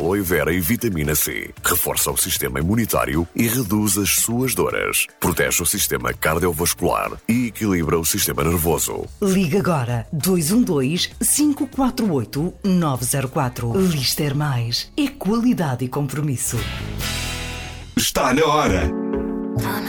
aloe vera e vitamina C. Reforça o sistema imunitário e reduz as suas dores. Protege o sistema cardiovascular e equilibra o sistema nervoso. Liga agora 212-548-904. Lister Mais é qualidade e compromisso. Está na hora.